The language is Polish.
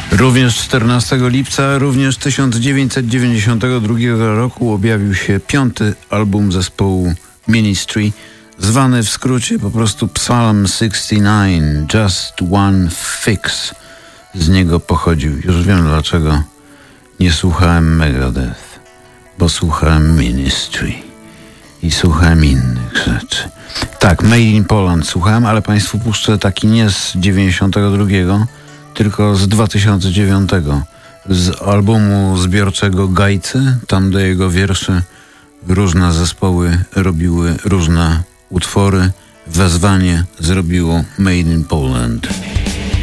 Również 14 lipca, również 1992 roku objawił się 5. album zespołu Ministry, zwany w skrócie po prostu Psalm 69, Just One Fix. Z niego pochodził. Już wiem dlaczego nie słuchałem Megadeth, bo słuchałem Ministry i słuchałem innych rzeczy. Tak, Made in Poland słuchałem, ale Państwu puszczę taki nie z 92, tylko z 2009, z albumu zbiorczego Gajcy. Tam do jego wierszy różne zespoły robiły różne utwory. Wezwanie zrobiło Made in Poland.